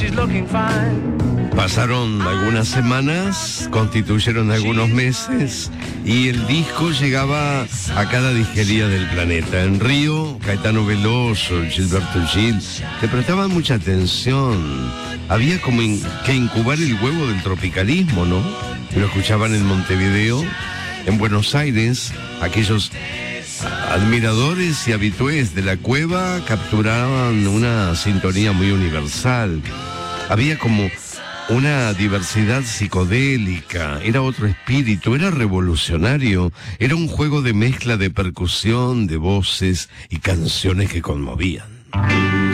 Pasaron algunas semanas, constituyeron algunos meses y el disco llegaba a cada disquería del planeta. En Río, Caetano Veloso, Gilberto Gil, le prestaban mucha atención. Había como que incubar el huevo del tropicalismo, ¿no? Lo escuchaban en Montevideo, en Buenos Aires, aquellos admiradores y habitués de la cueva capturaban una sintonía muy universal. Había como una diversidad psicodélica, era otro espíritu, era revolucionario, era un juego de mezcla de percusión, de voces y canciones que conmovían.